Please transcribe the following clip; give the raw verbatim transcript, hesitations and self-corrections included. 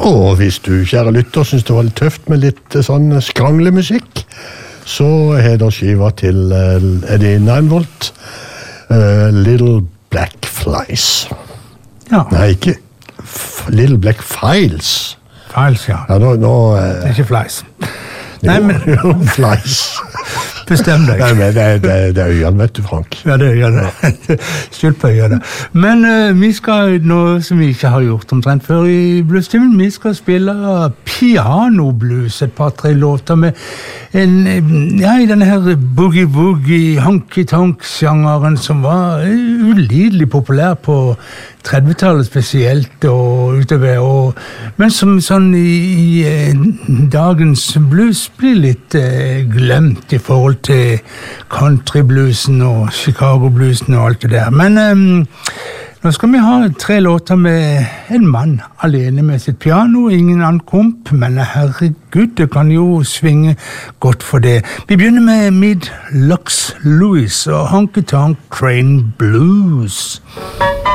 Og hvis du, kjære lytter, synes det var litt tøft med litt sånn skranglemusikk, så er det skiva til Eddie Nine Volt, uh, Little Black Flies. Ja. Nei, ikke F- Little Black Files. Files, ja. Ja, nå... nå uh, Det er ikke flies. jo, Nei, men... jo, flies. Bestem deg. Nei, men det, det, det er øynene, vet du, Frank. Ja, det gjør det. Skyld på øynene. Men uh, vi skal, noe som vi ikke har gjort omtrent før i bluestimen, vi skal spille pianoblues, et par-tre låter med en, ja, i denne her boogie-woogie, honky-tonk-sjangeren som var ulidelig populær på trettitallet spesielt og utover, og, men som sånn i, i dagens blues blir litt eh, glemt i forhold til countrybluesen og Chicago-bluesen og alt det der. Men eh, nå skal vi ha tre låter med en mann alene med sitt piano, ingen annen komp, men herregud, det kan jo svinge godt for det. Vi begynner med Mid Lux Lewis og Honky Tonk Train Blues.